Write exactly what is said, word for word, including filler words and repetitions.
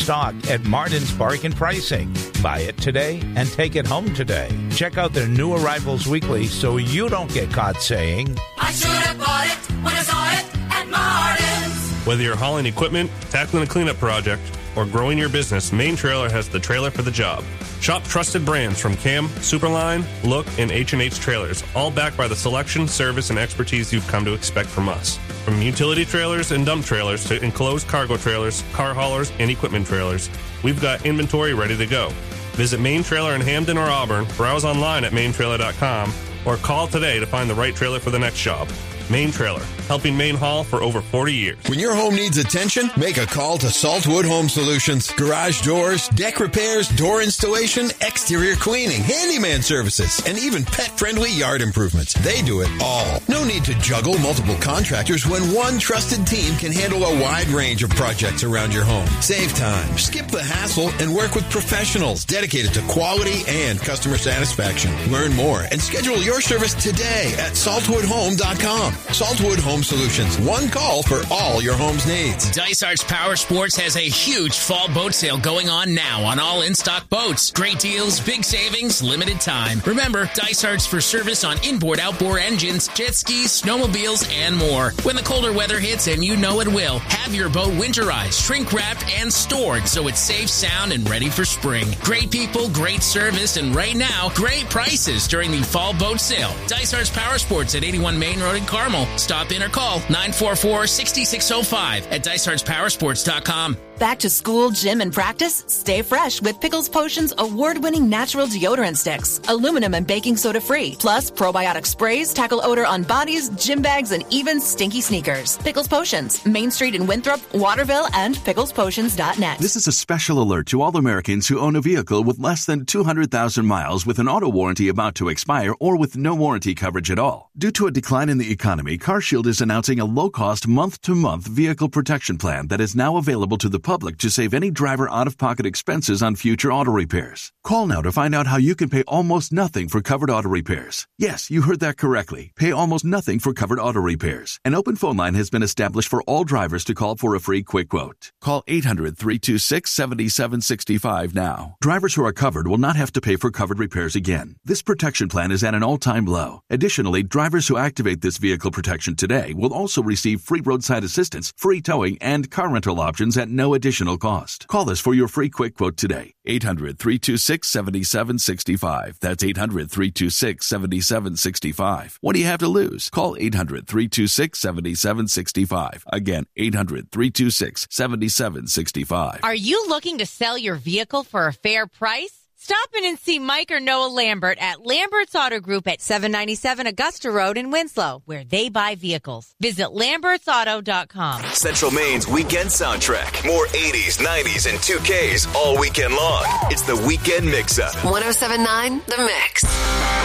stock at Martin's Bargain Pricing. Buy it today and take it home today. Check out their new arrivals weekly so you don't get caught saying, I should have bought it when I saw it at Martin's. Whether you're hauling equipment, tackling a cleanup project, or growing your business, Main Trailer has the trailer for the job. Shop trusted brands from Cam, Superline, Look, and H and H Trailers, all backed by the selection, service, and expertise you've come to expect from us. From utility trailers and dump trailers to enclosed cargo trailers, car haulers, and equipment trailers, we've got inventory ready to go. Visit Main Trailer in Hamden or Auburn, browse online at main trailer dot com, or call today to find the right trailer for the next job. Main Trailer, helping Main haul for over forty years. When your home needs attention, make a call to Saltwood Home Solutions. Garage doors, deck repairs, door installation, exterior cleaning, handyman services, and even pet-friendly yard improvements. They do it all. No need to juggle multiple contractors when one trusted team can handle a wide range of projects around your home. Save time, skip the hassle, and work with professionals dedicated to quality and customer satisfaction. Learn more and schedule your service today at saltwood home dot com. Saltwood Home Solutions. One call for all your home's needs. Dysart's Power Sports has a huge fall boat sale going on now on all in-stock boats. Great deals, big savings, limited time. Remember, Dysart's for service on inboard, outboard engines, jet skis, snowmobiles, and more. When the colder weather hits, and you know it will, have your boat winterized, shrink-wrapped, and stored so it's safe, sound, and ready for spring. Great people, great service, and right now, great prices during the fall boat sale. Dysart's Power Sports at eighty-one Main Road in Carmel. Stop in or call nine four four, six six zero five at dysarts power sports dot com. Back to school, gym, and practice? Stay fresh with Pickles Potions award-winning natural deodorant sticks. Aluminum and baking soda free. Plus probiotic sprays, tackle odor on bodies, gym bags, and even stinky sneakers. Pickles Potions. Main Street in Winthrop, Waterville, and pickles potions dot net. This is a special alert to all Americans who own a vehicle with less than two hundred thousand miles with an auto warranty about to expire or with no warranty coverage at all. Due to a decline in the economy, CarShield is announcing a low-cost month-to-month vehicle protection plan that is now available to the public to save any driver out-of-pocket expenses on future auto repairs. Call now to find out how you can pay almost nothing for covered auto repairs. Yes, you heard that correctly. Pay almost nothing for covered auto repairs. An open phone line has been established for all drivers to call for a free quick quote. Call eight hundred, three two six, seven seven six five now. Drivers who are covered will not have to pay for covered repairs again. This protection plan is at an all-time low. Additionally, drivers who activate this vehicle protection today will also receive free roadside assistance, free towing, and car rental options at no additional cost. Call us for your free quick quote today. eight hundred, three two six, seven seven six five. That's eight hundred, three two six, seven seven six five. What do you have to lose? Call eight hundred, three two six, seven seven six five. Again, eight hundred, three two six, seven seven six five. Are you looking to sell your vehicle for a fair price? Stop in and see Mike or Noah Lambert at Lambert's Auto Group at seven ninety-seven Augusta Road in Winslow, where they buy vehicles. Visit lamberts auto dot com. Central Maine's weekend soundtrack. More eighties, nineties, and two Ks all weekend long. It's the Weekend Mix-Up. one oh seven point nine The Mix.